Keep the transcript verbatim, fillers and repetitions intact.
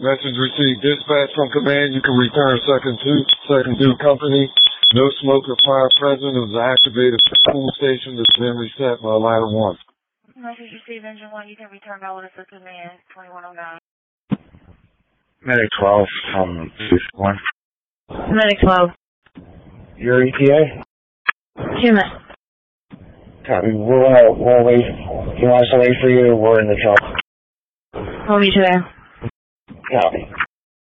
Message received. Dispatch from command. You can return second to second due company. No smoke or fire present. It was an activated pool station that's been reset by ladder one. Message received. Engine one. You can return all orders to command. twenty-one oh nine. Medic twelve, um, one. Medic twelve. Your E T A? Human. Copy. We'll, uh, we'll wait. You want us to wait for you? We're in the truck. We'll meet you there. Copy.